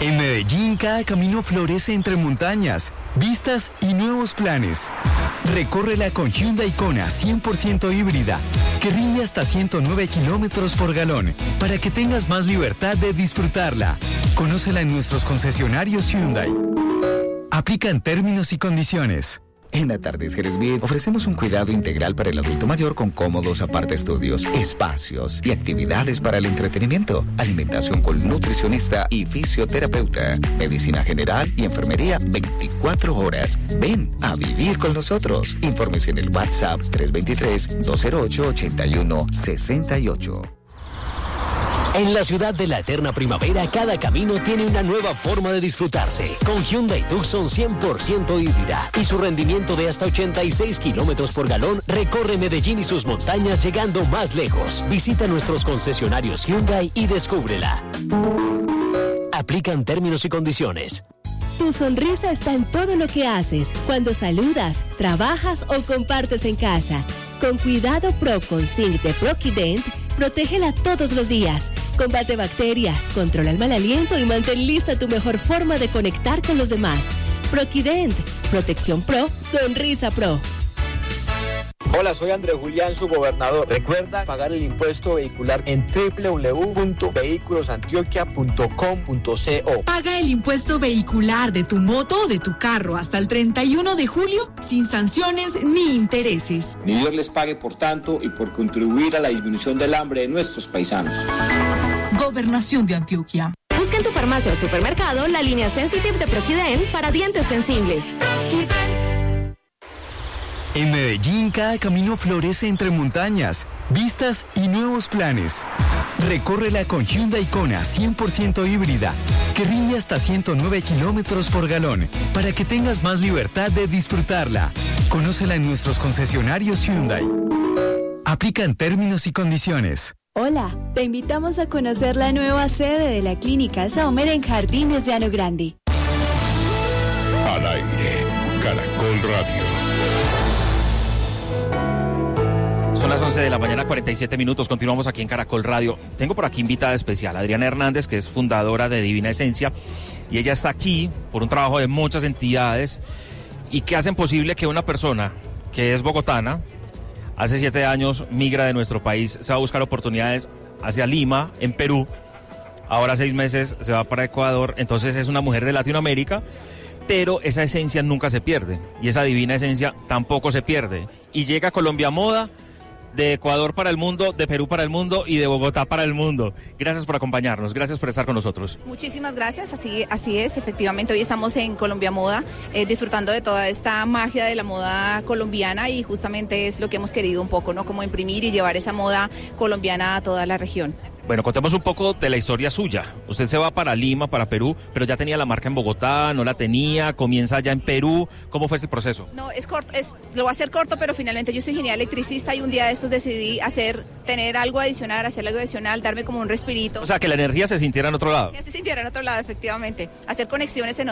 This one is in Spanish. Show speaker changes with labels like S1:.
S1: En Medellín, cada camino florece entre montañas, vistas y nuevos planes. Recórrela con Hyundai Kona 100% híbrida, que rinde hasta 109 kilómetros por galón, para que tengas más libertad de disfrutarla. Conócela en nuestros concesionarios Hyundai. Aplican términos y condiciones.
S2: En Atardeceres Bien ofrecemos un cuidado integral para el adulto mayor con cómodos apartaestudios, espacios y actividades para el entretenimiento, alimentación con nutricionista y fisioterapeuta, medicina general y enfermería 24 horas. Ven a vivir con nosotros. Infórmese en el WhatsApp 323-208-8168.
S3: En la ciudad de la eterna primavera, cada camino tiene una nueva forma de disfrutarse. Con Hyundai Tucson 100% híbrida y su rendimiento de hasta 86 kilómetros por galón, recorre Medellín y sus montañas llegando más lejos. Visita nuestros concesionarios Hyundai y descúbrela. Aplican términos y condiciones.
S4: Tu sonrisa está en todo lo que haces, cuando saludas, trabajas o compartes en casa. Con Cuidado Pro con Zinc de Proquident, protégela todos los días. Combate bacterias, controla el mal aliento y mantén lista tu mejor forma de conectar con los demás. Proquident, protección pro, sonrisa pro.
S5: Hola, soy Andrés Julián, su gobernador. Recuerda pagar el impuesto vehicular en www.vehiculosantioquia.com.co.
S6: Paga el impuesto vehicular de tu moto o de tu carro hasta el 31 de julio sin sanciones ni intereses.
S7: Ni Dios les pague por tanto y por contribuir a la disminución del hambre de nuestros paisanos.
S6: Gobernación de Antioquia.
S4: Busca en tu farmacia o supermercado la línea Sensitive de Proquident para dientes sensibles.
S1: En Medellín, cada camino florece entre montañas, vistas y nuevos planes. Recórrela con Hyundai Kona 100% híbrida, que rinde hasta 109 kilómetros por galón, para que tengas más libertad de disfrutarla. Conócela en nuestros concesionarios Hyundai. Aplican términos y condiciones.
S8: Hola, te invitamos a conocer la nueva sede de la Clínica Saumer en Jardines de Llano Grande.
S9: Al aire, Caracol Radio.
S10: Son las 11 de la mañana, 47 minutos. Continuamos aquí en Caracol Radio. Tengo por aquí invitada especial, Adriana Hernández, que es fundadora de Divina Esencia. Y ella está aquí por un trabajo de muchas entidades y que hacen posible que una persona que es bogotana, hace 7 años migra de nuestro país, se va a buscar oportunidades hacia Lima, en Perú. Ahora 6 meses se va para Ecuador. Entonces es una mujer de Latinoamérica, pero esa esencia nunca se pierde. Y esa divina esencia tampoco se pierde. Y llega a Colombia Moda, de Ecuador para el mundo, de Perú para el mundo y de Bogotá para el mundo. Gracias por acompañarnos, gracias por estar con nosotros.
S11: Muchísimas gracias, así es, efectivamente hoy estamos en Colombia Moda, disfrutando de toda esta magia de la moda colombiana y justamente es lo que hemos querido un poco, ¿no? Como imprimir y llevar esa moda colombiana a toda la región.
S10: Bueno, contemos un poco de la historia suya. Usted se va para Lima, para Perú, pero ya tenía la marca en Bogotá, no la tenía, comienza ya en Perú. ¿Cómo fue ese proceso?
S11: No, es corto, lo voy a hacer corto, pero finalmente yo soy ingeniera electricista y un día de estos decidí tener algo adicional, hacer algo adicional, darme como un respirito.
S10: O sea, que la energía se sintiera en otro lado.
S11: Que se sintiera en otro lado, efectivamente. Hacer conexiones en